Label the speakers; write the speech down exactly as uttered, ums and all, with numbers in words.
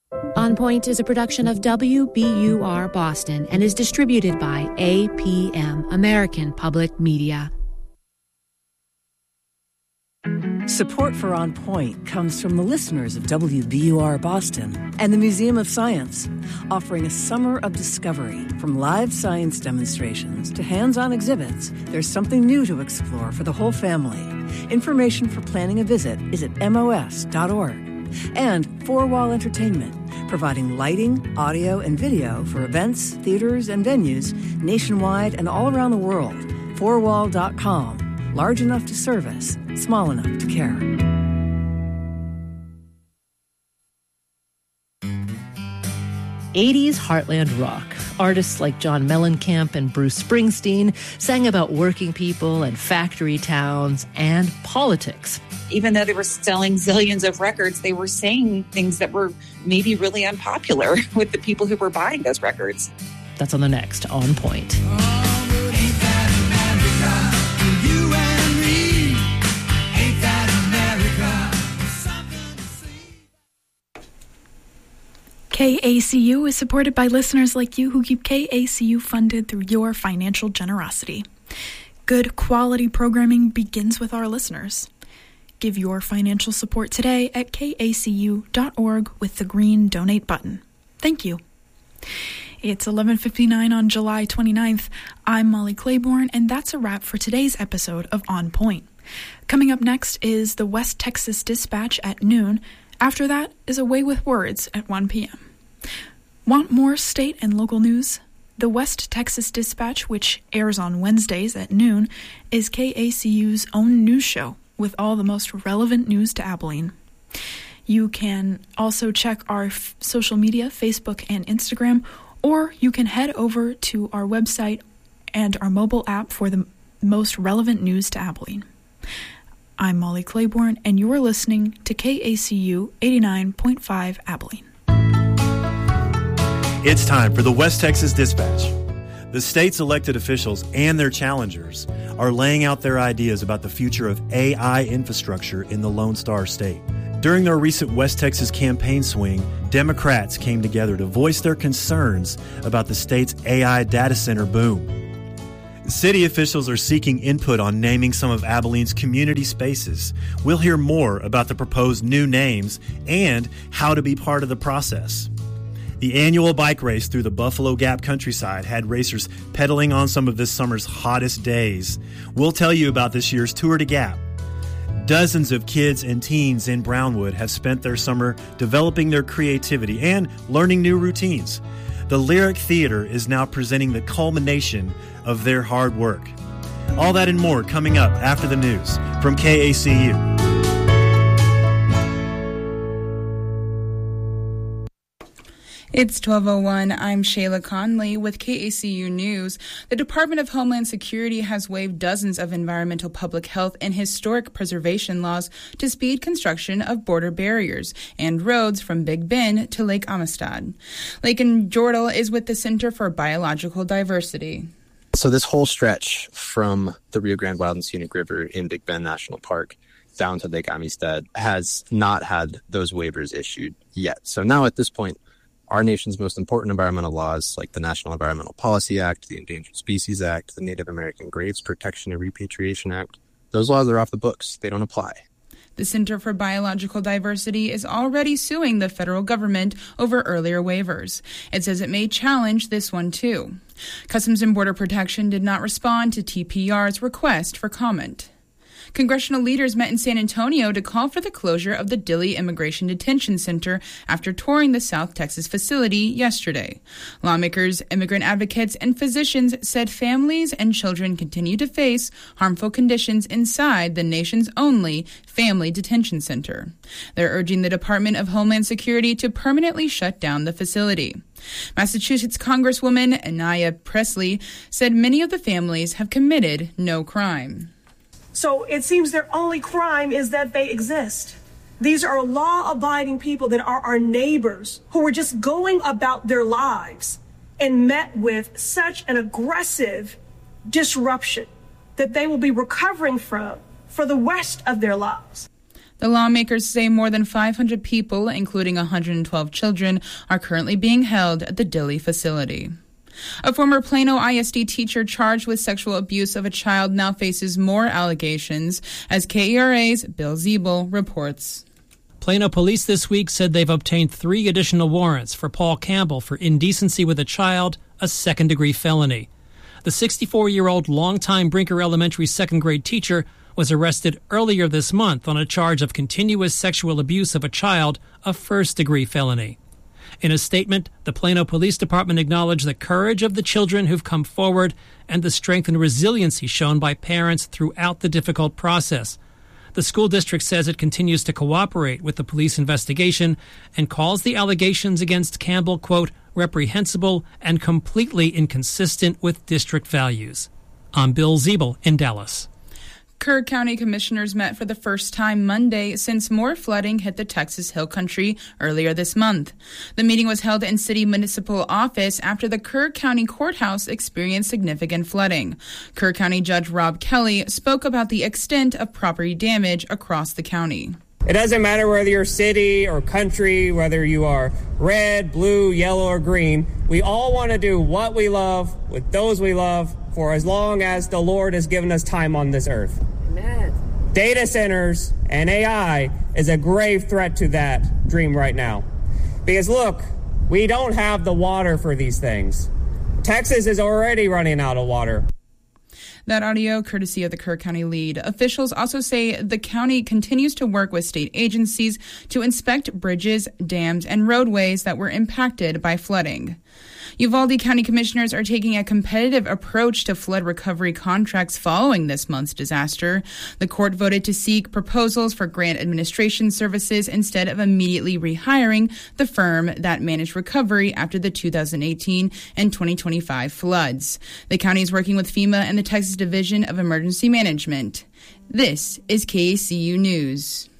Speaker 1: On Point is a production of W B U R Boston and is distributed by A P M, American Public Media.
Speaker 2: Support for On Point comes from the listeners of W B U R Boston and the Museum of Science, offering a summer of discovery. From live science demonstrations to hands-on exhibits, there's something new to explore for the whole family. Information for planning a visit is at M O S dot org. And Four Wall Entertainment, providing lighting, audio, and video for events, theaters, and venues nationwide and all around the world. four wall dot com. Large enough to service, small enough to care.
Speaker 3: eighties Heartland rock. Artists like John Mellencamp and Bruce Springsteen sang about working people and factory towns and politics.
Speaker 4: Even though they were selling zillions of records, they were saying things that were maybe really unpopular with the people who were buying those records.
Speaker 3: That's on the next On Point.
Speaker 5: K A C U is supported by listeners like you who keep K A C U funded through your financial generosity. Good quality programming begins with our listeners. Give your financial support today at K A C U dot org with the green donate button. Thank you. It's eleven fifty-nine on July twenty-ninth. I'm Molly Claiborne, and that's a wrap for today's episode of On Point. Coming up next is the West Texas Dispatch at noon. After that is A Way with Words at one p.m. Want more state and local news? The West Texas Dispatch, which airs on Wednesdays at noon, is K A C U's own news show with all the most relevant news to Abilene. You can also check our f- social media, Facebook and Instagram, or you can head over to our website and our mobile app for the most relevant news to Abilene. I'm Molly Claiborne, and you're listening to K A C U eighty-nine point five Abilene.
Speaker 6: It's time for the West Texas Dispatch. The state's elected officials and their challengers are laying out their ideas about the future of A I infrastructure in the Lone Star State. During their recent West Texas campaign swing, Democrats came together to voice their concerns about the state's A I data center boom. City officials are seeking input on naming some of Abilene's community spaces. We'll hear more about the proposed new names and how to be part of the process. The annual bike race through the Buffalo Gap countryside had racers pedaling on some of this summer's hottest days. We'll tell you about this year's Tour de Gap. Dozens of kids and teens in Brownwood have spent their summer developing their creativity and learning new routines. The Lyric Theater is now presenting the culmination of their hard work. All that and more coming up after the news from K A C U.
Speaker 7: It's twelve oh one. I'm Shayla Conley with K A C U News. The Department of Homeland Security has waived dozens of environmental, public health, and historic preservation laws to speed construction of border barriers and roads from Big Bend to Lake Amistad. Lakin Jordal is with the Center for Biological Diversity.
Speaker 8: So this whole stretch from the Rio Grande Wild and Scenic River in Big Bend National Park down to Lake Amistad has not had those waivers issued yet. So now at this point, our nation's most important environmental laws, like the National Environmental Policy Act, the Endangered Species Act, the Native American Graves Protection and Repatriation Act, those laws are off the books. They don't apply.
Speaker 7: The Center for Biological Diversity is already suing the federal government over earlier waivers. It says it may challenge this one, too. Customs and Border Protection did not respond to T P R's request for comment. Congressional leaders met in San Antonio to call for the closure of the Dilley Immigration Detention Center after touring the South Texas facility yesterday. Lawmakers, immigrant advocates, and physicians said families and children continue to face harmful conditions inside the nation's only family detention center. They're urging the Department of Homeland Security to permanently shut down the facility. Massachusetts Congresswoman Anaya Presley said many of the families have committed no crime.
Speaker 9: So it seems their only crime is that they exist. These are law-abiding people that are our neighbors who were just going about their lives and met with such an aggressive disruption that they will be recovering from for the rest of their lives.
Speaker 7: The lawmakers say more than five hundred people, including one hundred twelve children, are currently being held at the Dilley facility. A former Plano I S D teacher charged with sexual abuse of a child now faces more allegations, as K E R A's Bill Ziebel reports.
Speaker 10: Plano police this week said they've obtained three additional warrants for Paul Campbell for indecency with a child, a second-degree felony. The sixty-four-year-old longtime Brinker Elementary second-grade teacher was arrested earlier this month on a charge of continuous sexual abuse of a child, a first-degree felony. In a statement, the Plano Police Department acknowledged the courage of the children who've come forward and the strength and resiliency shown by parents throughout the difficult process. The school district says it continues to cooperate with the police investigation and calls the allegations against Campbell, quote, reprehensible and completely inconsistent with district values. I'm Bill Ziebel in Dallas.
Speaker 7: Kerr County commissioners met for the first time Monday since more flooding hit the Texas Hill Country earlier this month. The meeting was held in city municipal office after the Kerr County courthouse experienced significant flooding. Kerr County Judge Rob Kelly spoke about the extent of property damage across the county.
Speaker 11: It doesn't matter whether you're city or country, whether you are red, blue, yellow, or green. We all want to do what we love with those we love for as long as the Lord has given us time on this earth. Amen. Data centers and A I is a grave threat to that dream right now. Because look, we don't have the water for these things. Texas is already running out of water.
Speaker 7: That audio courtesy of the Kerr County lead. Officials also say the county continues to work with state agencies to inspect bridges, dams, and roadways that were impacted by flooding. Uvalde County commissioners are taking a competitive approach to flood recovery contracts following this month's disaster. The court voted to seek proposals for grant administration services instead of immediately rehiring the firm that managed recovery after the two thousand eighteen and twenty twenty-five floods. The county is working with FEMA and the Texas Division of Emergency Management. This is K A C U News.